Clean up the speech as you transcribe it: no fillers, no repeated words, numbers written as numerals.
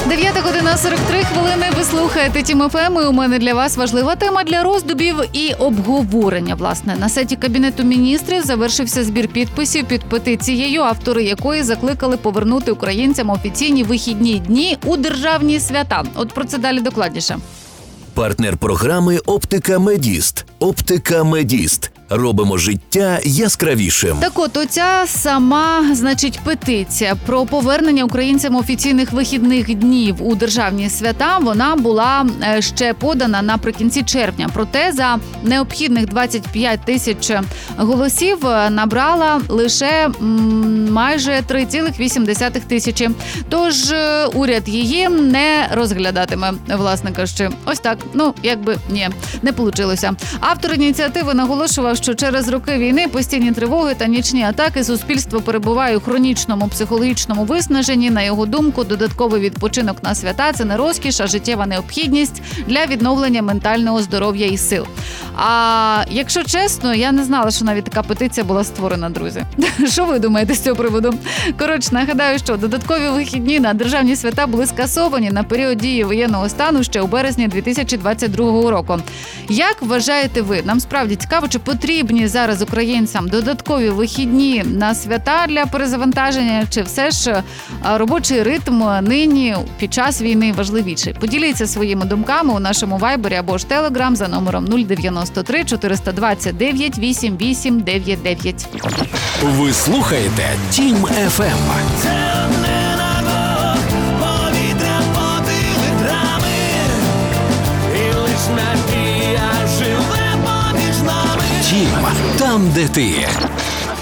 9:43. Ви слухаєте Тім ФМ, і у мене для вас важлива тема для роздумів і обговорення. Власне, на сайті Кабінету міністрів завершився збір підписів під петицією, автори якої закликали повернути українцям офіційні вихідні дні у державні свята. От про це далі докладніше. Партнер програми «Оптика Медіст». «Оптика Медіст». Робимо життя яскравішим. Так от, оця сама, петиція про повернення українцям офіційних вихідних днів у державні свята, вона була ще подана наприкінці червня. Проте за необхідних 25 тисяч голосів набрала лише майже 3,8 тисячі. Тож уряд її не розглядатиме, власне кажучи. Ось так, не вийшло. Автор ініціативи наголошував, що через роки війни, постійні тривоги та нічні атаки суспільство перебуває у хронічному психологічному виснаженні. На його думку, додатковий відпочинок на свята – це не розкіш, а життєва необхідність для відновлення ментального здоров'я і сил. А якщо чесно, я не знала, що навіть така петиція була створена, друзі. Що ви думаєте з цього приводу? Коротше, нагадаю, що додаткові вихідні на державні свята були скасовані на період дії воєнного стану ще у березні 2022 року. Як вважаєте ви? Нам справді цікаво, чи потрібні зараз українцям додаткові вихідні на свята для перезавантаження, чи все ж робочий ритм нині під час війни важливіший? Поділіться своїми думками у нашому вайбері або ж телеграм за номером 093 429 8899. Ви слухаєте Тім ФМ. Тім, там, де ти.